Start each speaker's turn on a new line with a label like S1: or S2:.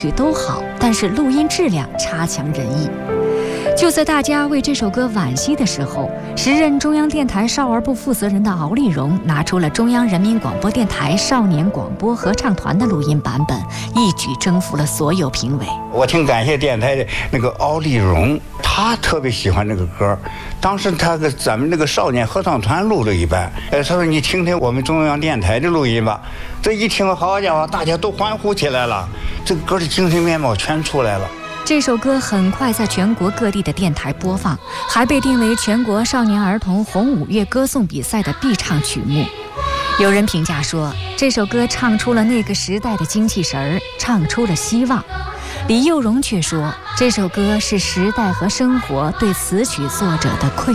S1: 曲都好，但是录音质量差强人意。就在大家为这首歌惋惜的时候，时任中央电台少儿部负责人的敖丽荣拿出了中央人民广播电台少年广播合唱团的录音版本，一举征服了所有评委。
S2: 我挺感谢电台的那个敖丽荣，他特别喜欢这个歌。当时他给咱们那个少年合唱团录了一版，他说你听听我们中央电台的录音吧。这一听，好家伙，大家都欢呼起来了，这个歌的精神面貌全出来了。
S1: 这首歌很快在全国各地的电台播放，还被定为全国少年儿童红五月歌颂比赛的必唱曲目。有人评价说，这首歌唱出了那个时代的精气神儿，唱出了希望。李幼荣却说，这首歌是时代和生活对词曲作者的馈